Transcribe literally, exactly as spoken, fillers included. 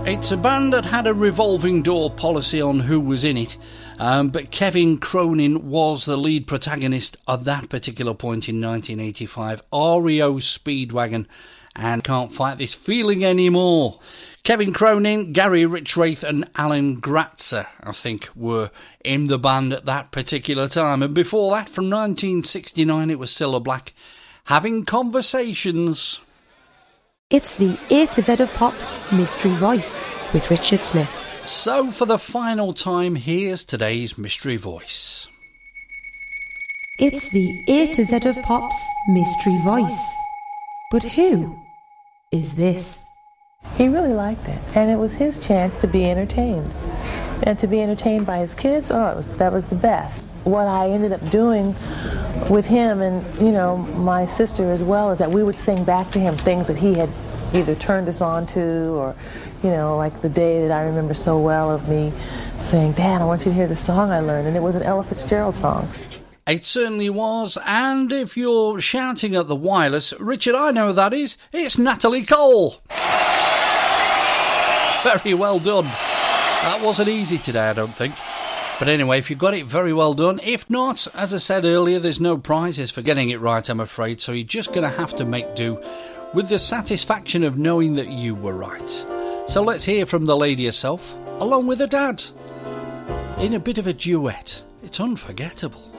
It's a band that had a revolving door policy on who was in it, um, but Kevin Cronin was the lead protagonist at that particular point in nineteen eighty-five. R E O Speedwagon and Can't Fight This Feeling Anymore. Kevin Cronin, Gary Richrath and Alan Gratzer, I think, were in the band at that particular time. And before that, from nineteen sixty-nine, it was Cilla Black, Having Conversations. It's the A to Z of Pop's Mystery Voice with Richard Smith. So for the final time, here's today's Mystery Voice. It's the A to Z of Pop's Mystery Voice. But who is this? He really liked it, and it was his chance to be entertained. And to be entertained by his kids, oh, it was, that was the best. What I ended up doing with him and, you know, my sister as well, is that we would sing back to him things that he had either turned us on to, or, you know, like the day that I remember so well of me saying, Dad, I want you to hear the song I learned, and it was an Ella Fitzgerald song. It certainly was, and if you're shouting at the wireless, Richard, I know who that is, it's Natalie Cole. Very well done. That wasn't easy today, I don't think. But anyway, if you got it, very well done. If not, as I said earlier, there's no prizes for getting it right, I'm afraid, so you're just going to have to make do with the satisfaction of knowing that you were right. So let's hear from the lady herself, along with her dad, in a bit of a duet. It's unforgettable.